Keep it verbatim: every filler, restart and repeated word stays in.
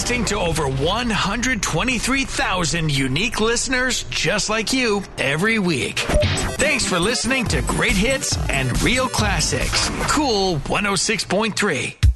broadcasting to over one hundred twenty-three thousand unique listeners just like you every week. Thanks for listening to Great Hits and Real Classics. Cool one oh six point three.